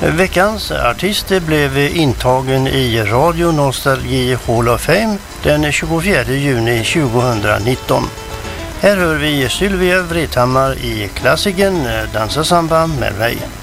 Veckans artist blev intagen i Radio Nostalgi Hall of Fame den 24 juni 2019. Här hör vi Sylvia Vrethammar i klassikern Dansa samba med mig.